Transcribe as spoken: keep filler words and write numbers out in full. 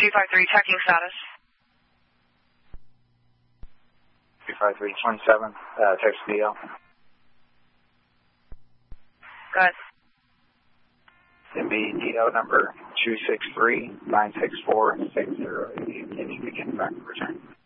two five three, checking status. two five three twenty-seven, uh, text D L. Go ahead. It'd be D O number two six three nine six four six zero eight. Can you begin back return?